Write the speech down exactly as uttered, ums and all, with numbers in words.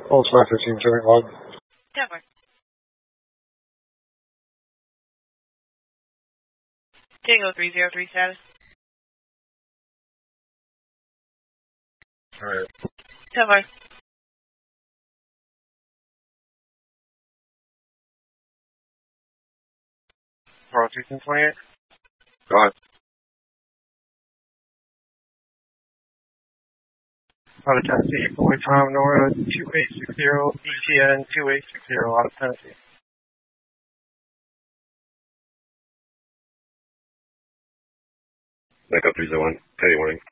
Ultimate fifteen turning log. Tower. Tango three zero three status. Alright. Tower. Carl fifteen twenty-eight. Go ahead. Out of Tennessee, fully Tom Nora two eight six zero, E T N two eight six zero out of Tennessee. Echo three zero one, Teddy warning.